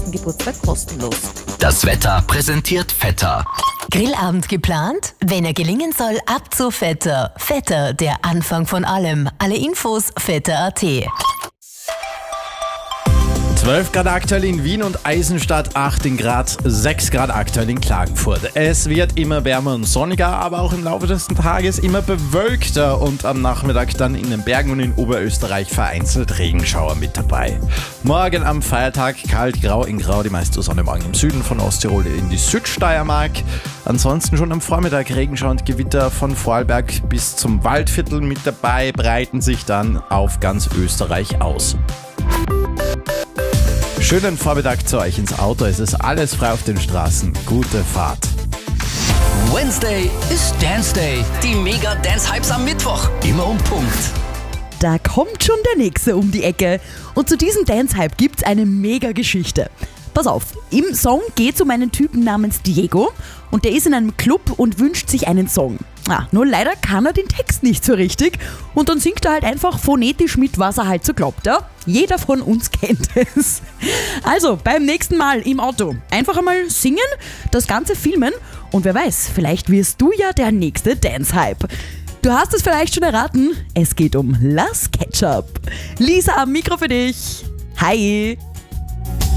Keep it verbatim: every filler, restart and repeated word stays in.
ersten Geburtstag kostenlos. Das Wetter präsentiert Vetter. Grillabend geplant? Wenn er gelingen soll, ab zu Vetter. Vetter, der Anfang von allem. Alle Infos vetter punkt at. zwölf Grad aktuell in Wien und Eisenstadt, acht in Graz, sechs Grad aktuell in Klagenfurt. Es wird immer wärmer und sonniger, aber auch im Laufe des Tages immer bewölkter und am Nachmittag dann in den Bergen und in Oberösterreich vereinzelt Regenschauer mit dabei. Morgen am Feiertag kalt, grau in grau, die meiste Sonne morgen im Süden von Osttirol in die Südsteiermark. Ansonsten schon am Vormittag Regenschauer und Gewitter von Vorarlberg bis zum Waldviertel mit dabei, breiten sich dann auf ganz Österreich aus. Schönen Vormittag zu euch ins Auto. Es ist alles frei auf den Straßen. Gute Fahrt. Wednesday ist Dance Day. Die Mega Dance Hypes am Mittwoch. Immer um Punkt. Da kommt schon der Nächste um die Ecke. Und zu diesem Dance-Hype gibt's eine Mega-Geschichte. Pass auf, im Song geht's um einen Typen namens Diego und der ist in einem Club und wünscht sich einen Song. Ah, nur leider kann er den Text nicht so richtig und dann singt er halt einfach phonetisch mit, was er halt so glaubt. Ja? Jeder von uns kennt es. Also, beim nächsten Mal im Auto einfach einmal singen, das Ganze filmen und wer weiß, vielleicht wirst du ja der nächste Dance-Hype. Du hast es vielleicht schon erraten, es geht um Las Ketchup. Lisa am Mikro für dich. Hi!